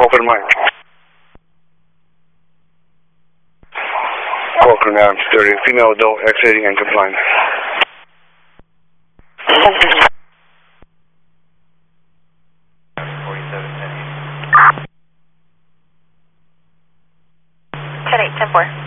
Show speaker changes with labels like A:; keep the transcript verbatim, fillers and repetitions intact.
A: confirmado. Cochrane Arms thirty, female adult exiting and complying.
B: ten eight, ten four.